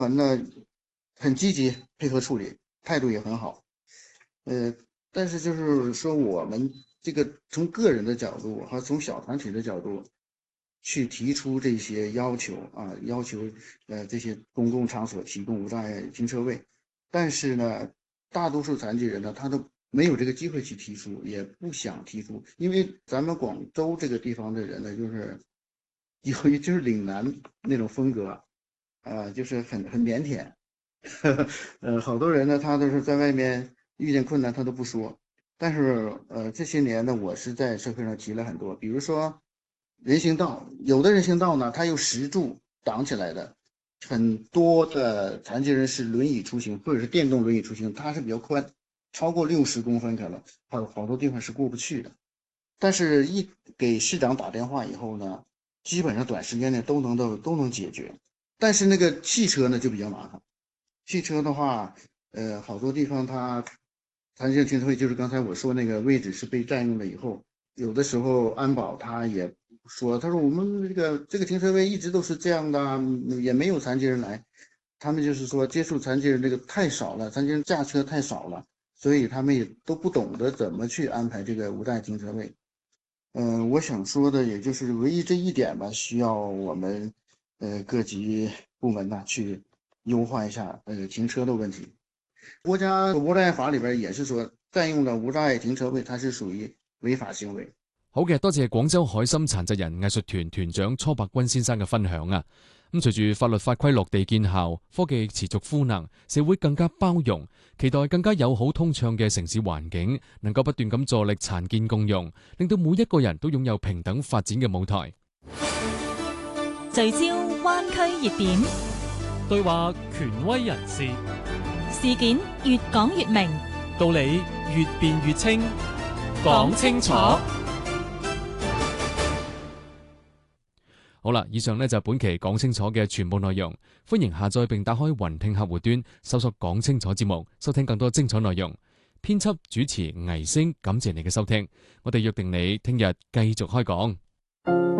那很积极配合处理，态度也很好。但是就是说我们这个从个人的角度和从小团体的角度去提出这些要求啊，要求这些公共场所提供无障碍停车位，但是呢，大多数残疾人呢，他都没有这个机会去提出，也不想提出，因为咱们广州这个地方的人呢，就是岭南那种风格，就是很腼腆，好多人呢，他都是在外面遇见困难他都不说，但是这些年呢，我是在社会上提了很多，比如说人行道，有的人行道呢，它有石柱挡起来的，很多的残疾人是轮椅出行或者是电动轮椅出行，它是比较宽，超过60公分可能，好多地方是过不去的。但是，给市长打电话以后呢，基本上短时间内都能解决。但是那个汽车呢就比较麻烦，汽车的话，好多地方它残疾人停车位就是刚才我说那个位置是被占用了以后，有的时候安保他也说，他说我们这个停车位一直都是这样的啊，也没有残疾人来。他们就是说接触残疾人这个太少了，残疾人驾车太少了，所以他们也都不懂得怎么去安排这个无障碍停车位。我想说的也就是唯一这一点吧，需要我们各级部门呢去优化一下停车的问题。国家无障碍法里边也是说，占用了无障碍停车位，它是属於違法行為。 好嘅，多謝廣州海心殘疾人藝術團團長初伯君先生嘅分享啊！咁隨住法律法規落地見效，科技持續賦能，社會更加包容，期待更加友好通暢嘅城市環境，能夠不斷咁助力殘健共融，令到每一個人都擁有平等發展嘅舞台。 聚焦灣區熱點， 對話權威人士， 事件越講越明， 道理越辯越清，講清楚。 好啦，以上呢就係本期講清楚嘅全部內容。歡迎下載並打開雲聽客戶端，搜索講清楚節目，收聽更多精彩內容。編輯主持倪星，感謝你嘅收聽。我哋約定你聽日繼續開講。